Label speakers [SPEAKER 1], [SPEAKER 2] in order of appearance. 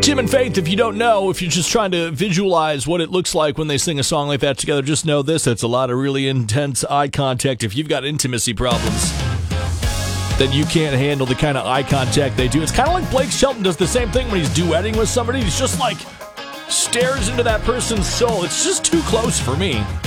[SPEAKER 1] Tim and Faith, if you don't know, if you're just trying to visualize what it looks like when they sing a song like that together, just know this. It's a lot of really intense eye contact. If you've got intimacy problems, then you can't handle the kind of eye contact they do. It's kind of like Blake Shelton does the same thing when he's duetting with somebody. He's just like stares into that person's soul. It's just too close for me.